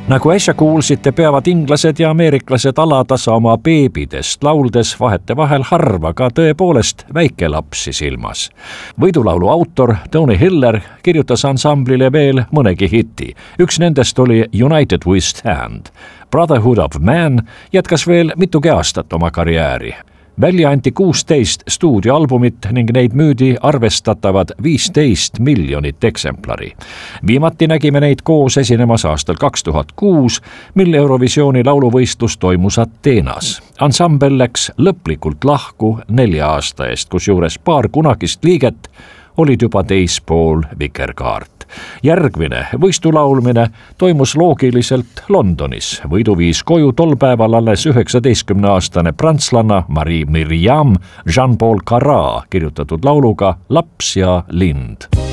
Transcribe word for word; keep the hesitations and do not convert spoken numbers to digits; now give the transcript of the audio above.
Nagu äsja kuulsite, peavad inglased ja ameeriklased alatasa oma beebidest lauldes vahetevahel harva ka tõepoolest väikelapsi silmas. Võidulaulu autor Tony Hiller kirjutas ansamblile veel mõnegi hiti. Üks nendest oli United We Stand. Brotherhood of Man jätkas veel mitugi aastat oma karjääri. Välja anti kuusteist stuudioalbumit ning neid müüdi arvestatavad viisteist miljonit eksemplari. Viimati nägime neid koos esinemas aastal kaks tuhat kuus, mil Eurovisiooni lauluvõistlus toimus Ateenas. Ansambel läks lõplikult lahku nelja aasta eest, kus juures paar kunagist liiget olid juba teispool vikerkaart. Järgmine võistulaulmine toimus loogiliselt Londonis. Võidu viis koju tol päeval alles üheksateistkümneaastane prantslanna Marie Myriam Jean-Paul Carat kirjutatud lauluga Laps ja lind.